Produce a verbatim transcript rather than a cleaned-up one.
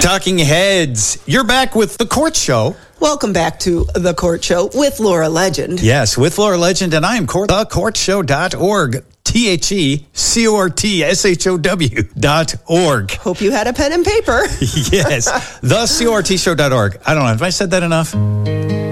Talking Heads, you're back with The Court Show. Welcome back to The Court Show with Laura Legend. Yes, with Laura Legend, and I am Court, the court show dot org. T H E C O R T S H O W dot org. Hope you had a pen and paper. Yes, the C O R T show dot org. I don't know, have I said that enough?